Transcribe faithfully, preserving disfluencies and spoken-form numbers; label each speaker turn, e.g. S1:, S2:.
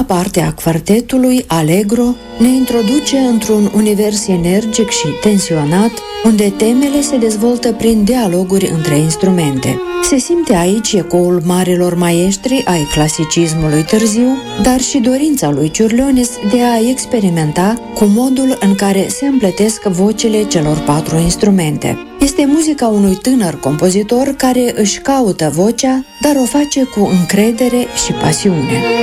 S1: prima parte a quartetului, Allegro, ne introduce într-un univers energic și tensionat, unde temele se dezvoltă prin dialoguri între instrumente. Se simte aici ecoul marilor maestri ai clasicismului târziu, dar și dorința lui Čiurlionis de a experimenta cu modul în care se împletesc vocile celor patru instrumente. Este muzica unui tânăr compozitor care își caută vocea, dar o face cu încredere și pasiune.